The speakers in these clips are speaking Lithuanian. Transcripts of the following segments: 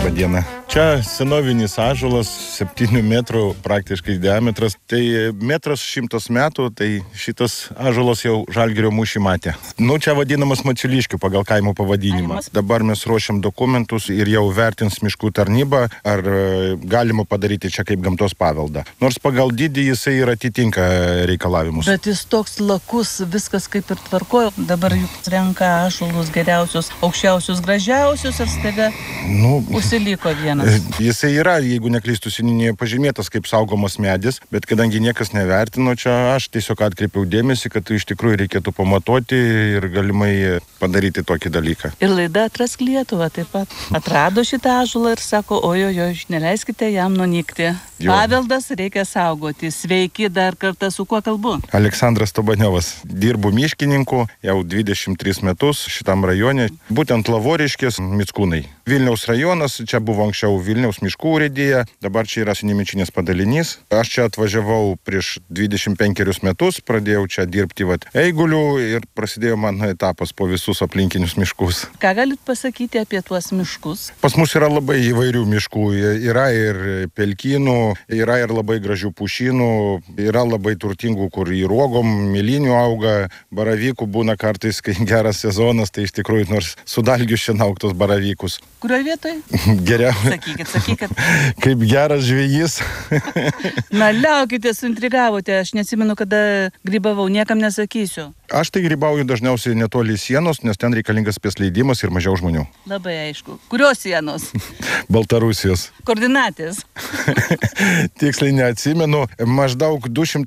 Labą dieną. Čia senovinis ąžuolas, 7 metrų praktiškai diametras. Tai 100 metų, tai šitas ąžuolas jau Žalgirio mūšį matė. Čia vadinamas Mačiuliškių pagal kaimo pavadinimą. Dabar mes ruošiam dokumentus ir jau vertins miškų tarnybą, ar galima padaryti čia kaip gamtos paveldą. Nors pagal dydį jisai ir atitinka reikalavimus. Bet jis toks lakus, viskas kaip ir tvarkojo. Dabar juk renka ąžuolus geriausius, aukščiausius, gražiausius ir staiga užsiliko vienas. Jisai yra, jeigu neklystu, seniūnijoje pažymėtas kaip saugomas medis, bet kadangi niekas nevertino, čia aš tiesiog atkreipiau dėmesį, kad iš tikrųjų reikėtų pamatuoti ir galimai padaryti tokį dalyką. Ir laida Atrask Lietuvą taip pat atrado šitą ąžuolą ir sako, ojojoj, neleiskite jam nunykti. Paveldas reikia saugoti. Sveiki, dar kartą su kuo kalbu? Aleksandras Tobaniovas. Dirbu miškininku jau 23 metus šitam rajone, būtent Lavoriškės Mickūnai. Vilniaus rajonas, čia buvo anksčiau Vilniaus miškų urėdija, dabar čia yra Nemenčinės padalinys. Aš čia atvažiavau prieš 25 metus, pradėjau čia dirbti eigulių ir prasidėjo mano etapas po visus aplinkinius miškus. Ką galit pasakyti apie tuos miškus? Pas mus yra labai įvairių miškų, yra ir pelkynų, yra ir labai gražių pušynų, yra labai turtingų, kur į uogom, mėlynių auga, baravykų būna kartais, kai geras sezonas, tai iš tikrųjų nors sudalgiu šienauktos baravykus. Kurioje vietoje? Geriau. Sakykit. Kaip geras žvejys. Na, liaukite, suintrigavote, aš neatsimenu, kada grybavau, niekam nesakysiu. Aš tai grybauju dažniausiai netoli sienos, nes ten reikalingas leidimas ir mažiau žmonių. Labai aišku. Kurios sienos? Baltarusijos. Koordinatės? Tiksliai neatsimenu. Maždaug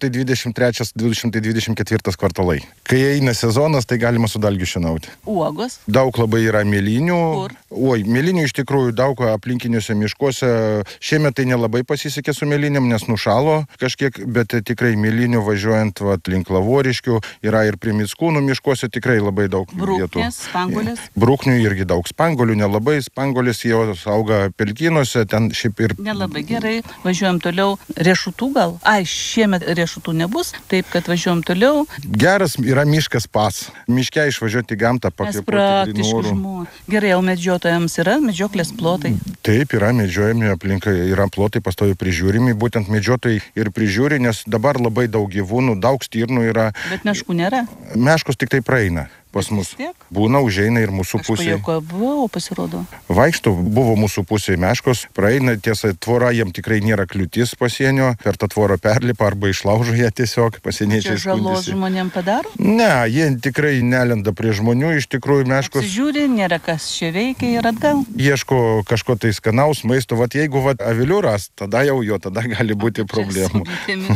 223-224 kvartalai. Kai eina sezonas, tai galima su dalgiu šienauti. Uogos? Daug labai yra mėlynių. Kur? Mėlynių iš tikrųjų daug aplinkiniuose miškuose. Šiemet tai nelabai pasisekė su mėlynėm, nes nušalo kažkiek, bet tikrai mėlynių važiuojant link Lavoriškių yra ir prie Mickūnų miškuose tikrai labai daug vietų. Bruknės, spanguolės? Bruknių irgi daug. Spanguolių nelabai, spanguolės jau auga pelkynuose, ten šiaip ir... Nelabai gerai. Važiuojam toliau. Riešutų gal? Šiemet riešutų nebus, taip kad važiuojam toliau. Geras yra miškas pats. Miške išvažiuoti į gamtą, pakvėpuoti grynų orų. Gerai, o medžiotojams yra medžioklės plotai? Taip, yra medžiojami aplinkai, yra plotai pastoviai prižiūrimi, būtent medžiotojai ir prižiūri, nes dabar labai daug gyvūnų, daug stirnų yra. Bet meškų nėra? Meškos tik tai praeina pas mus. Būna, užeina ir mūsų pusėje. Aš pajuokavau, pasirodo. Vaikšto, buvo mūsų pusėje meškos, praeina, tiesa, tvora jiem tikrai nėra kliūtis pasienio, per tą tvorą perlipa arba išlaužo ją tiesiog, pasieniečiai skundžiasi. Čia žalos žmonėm padaro? Ne, jie tikrai nelenda prie žmonių, iš tikrųjų meškos. Apsižiūri, nėra kas čia veikia ir atgal. Ieško kažko tai skanaus maisto, jeigu avilių ras, tada gali būti problemų.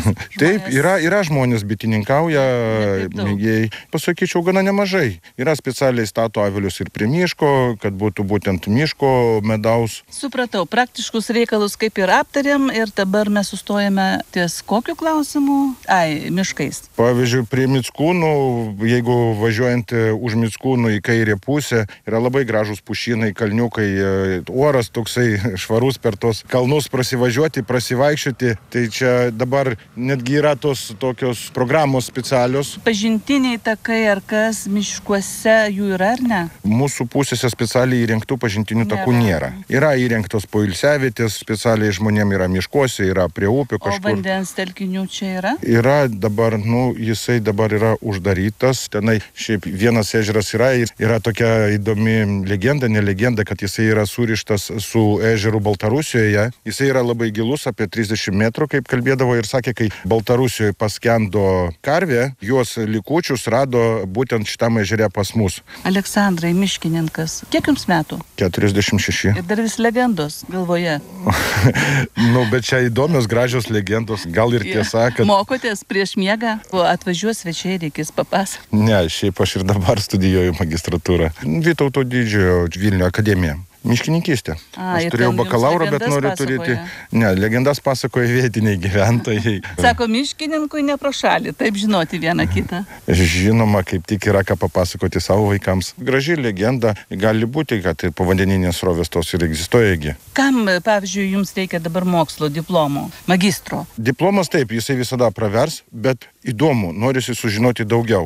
Taip, yra žmonės bitininkauja, mėgėjai, pasakyčiau, gana nemažai. Yra specialiai stato avilius ir prie miško, kad būtų būtent miško medaus. Supratau, praktiškus reikalus kaip ir aptarėm ir dabar mes sustojame ties kokiu klausimu? Miškais. Pavyzdžiui, prie Mickūnų, jeigu važiuojant už Mickūnų į kairę pusę, yra labai gražus pušynai, kalniukai, oras toksai švarus per tos kalnus prasivažiuoti, prasivaikščioti. Tai čia dabar netgi yra tos tokios programos specialios. Pažintiniai takai ar kas miškuose jų yra ar ne? Mūsų pusėse specialiai įrengtų pažintinių takų nėra. Yra įrengtos poilsiavietės, specialiai žmonėm yra miškuose, yra prie upių kažkur. O vandens telkinių čia yra? Yra dabar, jisai dabar yra uždarytas. Tenai šiaip vienas ežeras yra tokia įdomi legenda, kad jisai yra surištas su ežeru Baltarusijoje. Jisai yra labai gilus, apie 30 metrų, kaip kalbėdavo ir sakė, kai Baltarusijoje paskendo karvė, jos likučius rado būtent šitam ežere pas mus. Aleksandrai, miškininkas, kiek jums metų? 46. Ir dar vis legendos galvoje. Bet čia įdomios, gražios legendos, gal ir tiesa, kad... Mokotės prieš miegą, atvažiuos svečiai, reikės papasakoti. Ne, šiaip aš ir dabar studijuoju magistratūrą. Vytauto Didžiojo Vilniaus akademija. Miškininkystė. Aš turėjau bakalaurą, bet noriu turėti... Ne, legendas pasakoja vietiniai gyventojai. Sako, miškininkui ne pro šalį, taip žinoti vieną kitą. Žinoma, kaip tik yra ką papasakoti savo vaikams. Graži legenda, gali būti, kad povandeninės srovės tos ir egzistuojagi. Kam, pavyzdžiui, jums reikia dabar mokslo diplomo, magistro? Diplomas taip, jisai visada pravers, bet įdomu, norisi sužinoti daugiau.